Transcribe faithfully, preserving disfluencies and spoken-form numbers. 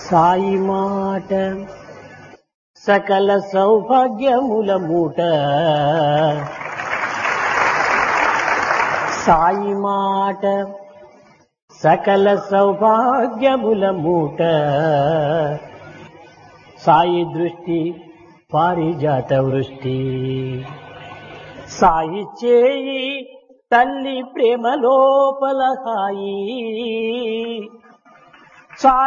సాయి మాట సకల సౌభాగ్యముల మూట, సాయి మాట సకల సౌభాగ్యముల మూట, సాయి దృష్టి పారిజాత వృష్టి, సాయి చేయి తల్లి ప్రేమ లోపల హాయి.